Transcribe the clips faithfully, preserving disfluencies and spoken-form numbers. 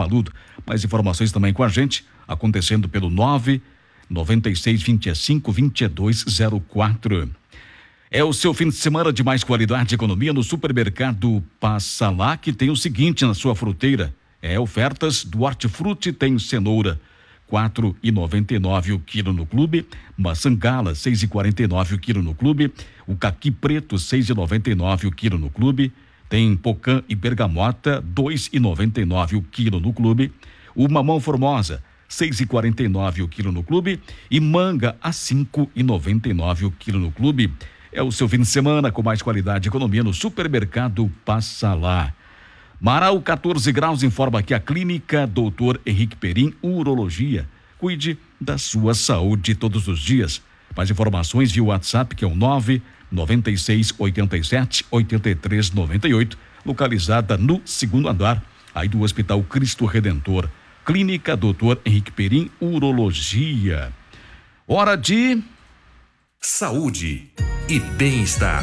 Paludo. Mais informações também com a gente, acontecendo pelo nove nove seis, vinte e cinco, vinte e dois zero quatro. É o seu fim de semana de mais qualidade e economia no Supermercado Passa Lá, que tem o seguinte na sua fruteira. É ofertas do Hortifruti, tem cenoura quatro e noventa e nove o quilo no clube, maçã gala seis e quarenta e nove o quilo no clube, o caqui preto seis e noventa e nove o quilo no clube, tem pocã e bergamota dois e noventa e nove o quilo no clube, o mamão formosa seis e quarenta e nove o quilo no clube e manga a cinco e noventa e nove o quilo no clube. É o seu fim de semana com mais qualidade e economia no Supermercado Passa Lá. Marau, quatorze graus, informa que a clínica doutor Henrique Perim, urologia. Cuide da sua saúde todos os dias. Mais informações via WhatsApp, que é o nove nove seis, oito sete, oito três nove oito, localizada no segundo andar, aí do Hospital Cristo Redentor. Clínica doutor Henrique Perim, urologia. Hora de saúde e bem-estar.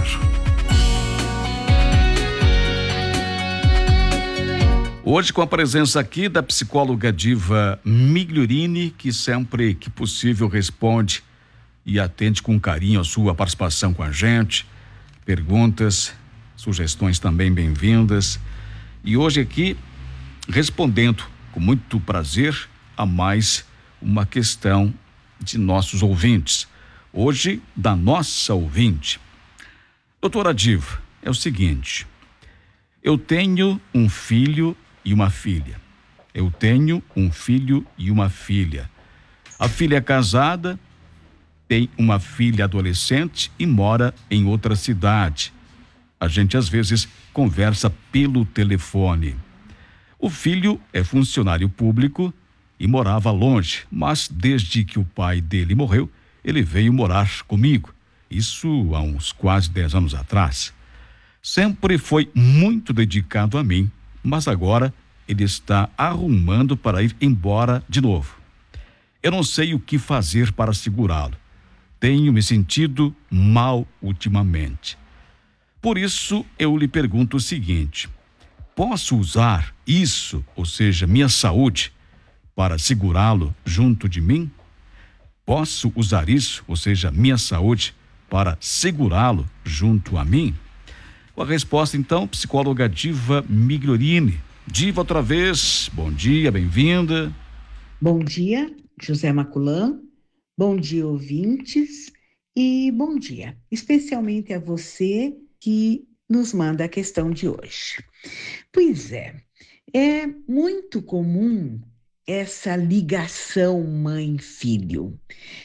Hoje com a presença aqui da psicóloga Diva Migliorini, que sempre que possível responde e atende com carinho a sua participação com a gente, perguntas, sugestões também bem-vindas. E hoje aqui respondendo com muito prazer a mais uma questão de nossos ouvintes. Hoje da nossa ouvinte. Doutora Diva, é o seguinte, eu tenho um filho e uma filha. Eu tenho um filho e uma filha. A filha é casada, tem uma filha adolescente e mora em outra cidade. A gente às vezes conversa pelo telefone. O filho é funcionário público e morava longe, mas desde que o pai dele morreu, ele veio morar comigo. Isso há uns quase dez anos atrás. Sempre foi muito dedicado a mim, mas agora ele está arrumando para ir embora de novo. Eu não sei o que fazer para segurá-lo. Tenho me sentido mal ultimamente. Por isso eu lhe pergunto o seguinte: posso usar isso, ou seja, minha saúde, para segurá-lo junto de mim? Posso usar isso, ou seja, minha saúde, para segurá-lo junto a mim? Com a resposta, então, psicóloga Diva Migliorini. Diva, outra vez, bom dia, bem-vinda. Bom dia, José Maculã, bom dia, ouvintes, e bom dia, especialmente a você que nos manda a questão de hoje. Pois é, é muito comum essa ligação mãe-filho.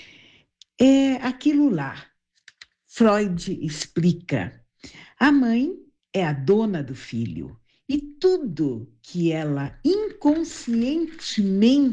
É aquilo lá, Freud explica, a mãe é a dona do filho e tudo que ela inconscientemente